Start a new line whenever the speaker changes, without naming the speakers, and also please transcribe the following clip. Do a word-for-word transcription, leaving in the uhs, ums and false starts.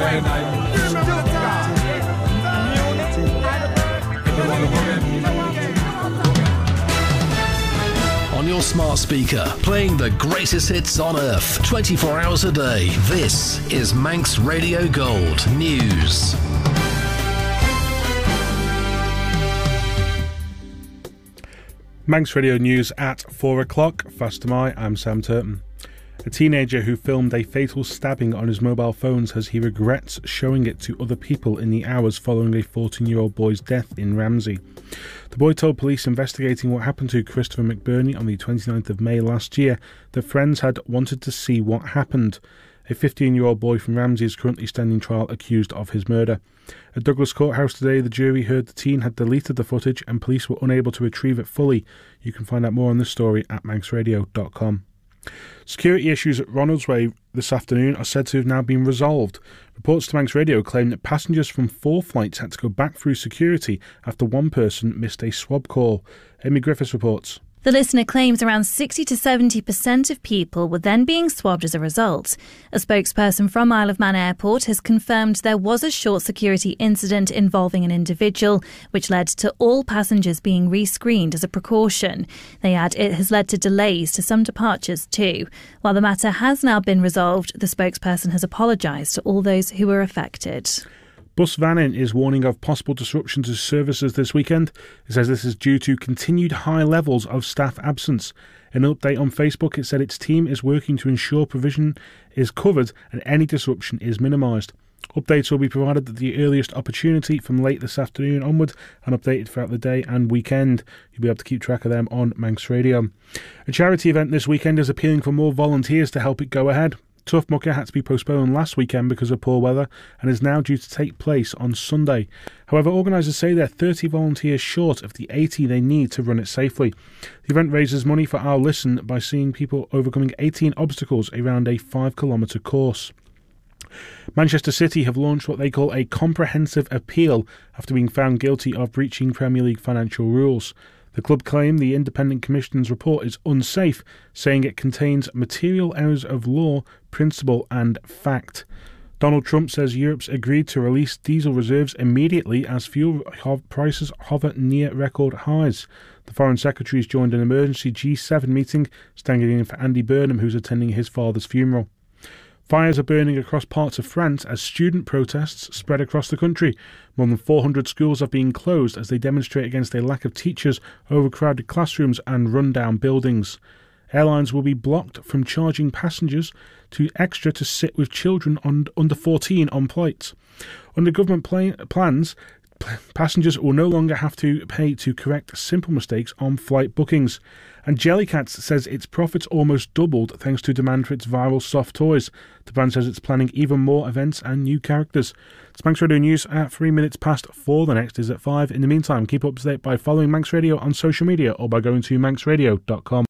On your smart speaker, playing the greatest hits on earth, twenty-four hours a day. This is Manx Radio Gold News.
Manx Radio News at four o'clock. Fast am I, I'm Sam Turton. A teenager who filmed a fatal stabbing on his mobile phone says he regrets showing it to other people in the hours following a fourteen-year-old boy's death in Ramsey. The boy told police investigating what happened to Christopher McBurney on the twenty-ninth of May last year that friends had wanted to see what happened. A fifteen-year-old boy from Ramsey is currently standing trial accused of his murder. At Douglas Courthouse today, the jury heard the teen had deleted the footage and police were unable to retrieve it fully. You can find out more on this story at manx radio dot com. Security issues at Ronaldsway this afternoon are said to have now been resolved. Reports to Manx Radio claim that passengers from four flights had to go back through security after one person missed a swab call. Amy Griffiths reports.
The listener claims around sixty to seventy percent of people were then being swabbed as a result. A spokesperson from Isle of Man Airport has confirmed there was a short security incident involving an individual, which led to all passengers being re-screened as a precaution. They add it has led to delays to some departures too. While the matter has now been resolved, the spokesperson has apologised to all those who were affected.
Bus Vannin is warning of possible disruption to services this weekend. It says this is due to continued high levels of staff absence. In an update on Facebook, it said its team is working to ensure provision is covered and any disruption is minimised. Updates will be provided at the earliest opportunity from late this afternoon onward and updated throughout the day and weekend. You'll be able to keep track of them on Manx Radio. A charity event this weekend is appealing for more volunteers to help it go ahead. Tough Mucker had to be postponed last weekend because of poor weather and is now due to take place on Sunday. However, organisers say they're thirty volunteers short of the eighty they need to run it safely. The event raises money for Our Listen by seeing people overcoming eighteen obstacles around a five kilometre course. Manchester City have launched what they call a comprehensive appeal after being found guilty of breaching Premier League financial rules. The club claim the Independent Commission's report is unsafe, saying it contains material errors of law, principle and fact. Donald Trump says Europe's agreed to release diesel reserves immediately as fuel prices hover near record highs. The Foreign Secretary's joined an emergency G seven meeting, standing in for Andy Burnham, who's attending his father's funeral. Fires are burning across parts of France as student protests spread across the country. More than four hundred schools are being closed as they demonstrate against a lack of teachers, overcrowded classrooms and run-down buildings. Airlines will be blocked from charging passengers to extra to sit with children on, under fourteen on flights. Under government play, plans, passengers will no longer have to pay to correct simple mistakes on flight bookings. And Jellycats says its profits almost doubled thanks to demand for its viral soft toys. The brand says it's planning even more events and new characters. It's Manx Radio News at three minutes past four. The next is at five. In the meantime, keep up to date by following Manx Radio on social media or by going to manx radio dot com.